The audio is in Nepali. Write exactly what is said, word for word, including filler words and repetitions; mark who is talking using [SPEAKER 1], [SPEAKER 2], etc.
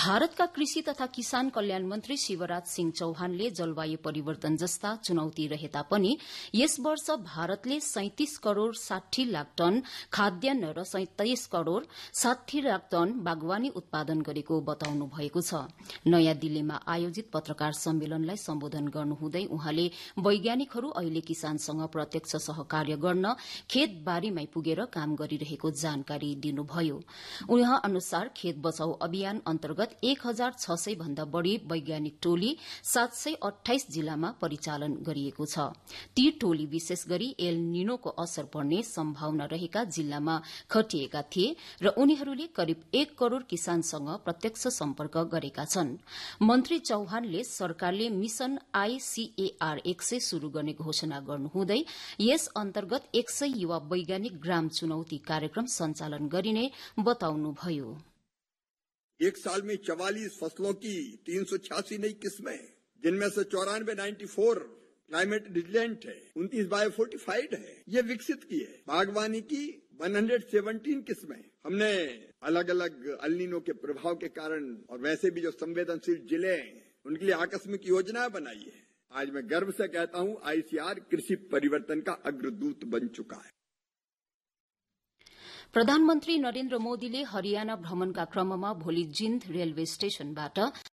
[SPEAKER 1] भारतका कृषि तथा किसान कल्याण मन्त्री शिवराज सिंह चौहानले जलवायु परिवर्तन जस्ता चुनौती रहे तापनि यस वर्ष भारतले सैंतिस करोड़ साठी लाख टन खाद्यान्न र सैंताइस करोड़ साठी लाख टन बागवानी उत्पादन गरेको बताउनु भएको छ। नयाँ दिल्लीमा आयोजित पत्रकार सम्मेलनलाई सम्बोधन गर्नुहुँदै उहाँले वैज्ञानिकहरू अहिले किसानसँग प्रत्यक्ष सहकार्य गर्न खेतबारीमै पुगेर काम गरिरहेको जानकारी दिनुभयो। उहाँ अनुसार खेत बचाउ अभियान अन्तर्गत एक हजार छ सय भन्दा बढ़ी वैज्ञानिक टोली सात सय अठाइस जिल्लामा परिचालन गरिएको छ। ती टोली विशेष गरी एल निनोको असर पर्ने सम्भावना रहेका जिल्लामा खटिएका थिए र उनीहरूले करिब एक करोड़ किसानसँग प्रत्यक्ष सम्पर्क गरेका छन्। मन्त्री चौहानले सरकारले मिशन आईसीएआर एक सय शुरू गर्ने घोषणा गर्नुहुँदै यस अन्तर्गत एक सय युवा वैज्ञानिक ग्राम चुनौती कार्यक्रम सञ्चालन गरिने बताउनुभयो।
[SPEAKER 2] एक साल में चवालीस फसलों की तीन सौ छियासी नई किस्में, जिनमें से चौरानवे नाइन्टी फोर क्लाइमेट रिजिलेंट है, उनतीस बायोफोर्टिफाइड है, ये विकसित की है। बागवानी की एक सौ सत्रह किस्में हमने अलग अलग एल नीनो के प्रभाव के कारण और वैसे भी जो संवेदनशील जिले हैं उनके लिए आकस्मिक योजना बनाई है। आज मैं गर्व से कहता हूं आईसीआर कृषि परिवर्तन का अग्रदूत बन चुका है।
[SPEAKER 1] प्रधानमन्त्री नरेन्द्र मोदीले हरियाणा भ्रमणका क्रममा भोलि जिन्द रेलवे स्टेशनबाट